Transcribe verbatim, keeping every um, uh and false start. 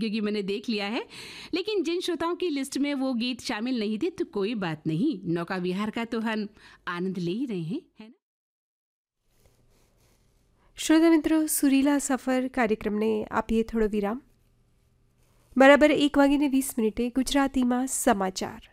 क्योंकि मैंने देख लिया है। लेकिन जिन श्रोताओं की लिस्ट में वो गीत शामिल नहीं थे तो कोई बात नहीं, नौका विहार का तो हम आनंद ले ही रहे हैं, है ना। श्रोता मित्रों, सुरीला सफर કાર્યક્રમને આપીએ થોડો વિરામ. બરાબર એક વાગીને વીસ મિનિટે ગુજરાતીમાં સમાચાર.